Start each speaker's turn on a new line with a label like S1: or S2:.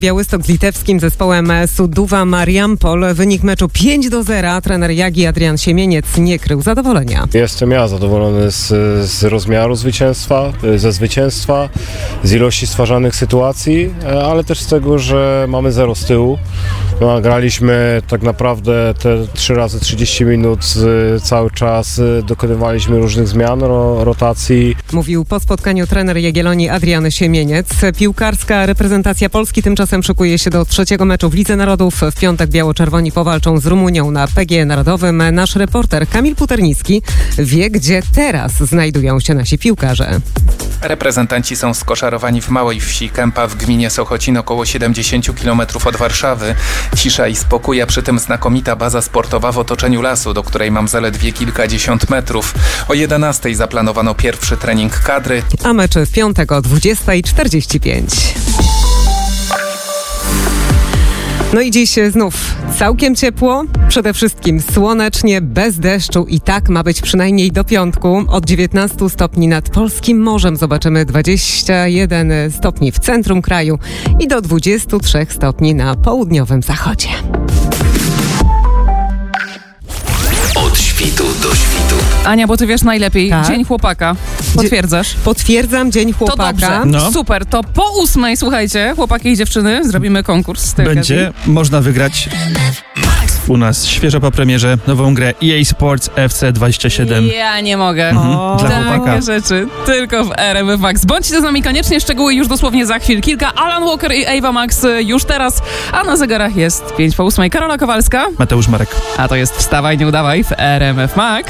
S1: Białystok z litewskim zespołem Sūduva Marijampol. Wynik meczu 5-0. Trener Jagi Adrian Siemieniec nie krył zadowolenia.
S2: Jestem zadowolony z rozmiaru zwycięstwa, ze zwycięstwa, z ilości stwarzanych sytuacji, ale też z tego, że mamy 0 z tyłu. Graliśmy tak naprawdę te 3 razy 30 minut, cały czas dokonywaliśmy różnych zmian, rotacji.
S1: Mówił po spotkaniu trener Jagiellonii Adrian Siemieniec. Piłkarska reprezentacja Polski tymczasem szykuje się do 3. meczu w Lidze Narodów. W piątek biało-czerwoni powalczą z Rumunią na PGE Narodowym. Nasz reporter Kamil Puternicki wie, gdzie teraz znajdują się nasi piłkarze.
S3: Reprezentanci są skoszarowani w małej wsi Kępa w gminie Sochocin, około 70 km od Warszawy. Cisza i spokój, a przy tym znakomita baza sportowa w otoczeniu lasu, do której mam zaledwie kilkadziesiąt metrów. O 11:00 zaplanowano pierwszy trening kadry.
S1: A mecz w piątek o 20:45. No i dziś znów całkiem ciepło, przede wszystkim słonecznie, bez deszczu i tak ma być przynajmniej do piątku. Od 19 stopni nad polskim morzem zobaczymy 21 stopni w centrum kraju i do 23 stopni na południowym zachodzie.
S4: Od świtu do świtu.
S5: Ania, bo ty wiesz najlepiej.
S1: Tak.
S5: Dzień chłopaka. Potwierdzasz?
S1: Potwierdzam, dzień chłopaka.
S5: To dobrze.
S6: No.
S5: Super. To po 8:00, słuchajcie, chłopaki i dziewczyny, zrobimy konkurs z tej
S6: Będzie
S5: okazji.
S6: można wygrać u nas świeżo po premierze nową grę EA Sports FC 27.
S5: Ja nie mogę.
S6: Dla chłopaka.
S5: Takie rzeczy tylko w RMF Max. Bądźcie z nami koniecznie, szczegóły już dosłownie za chwilkę. Alan Walker i Ava Max już teraz, a na zegarach jest 8:05. Karola Kowalska.
S6: Mateusz Marek.
S5: A to jest Wstawaj, nie udawaj w RMF Max.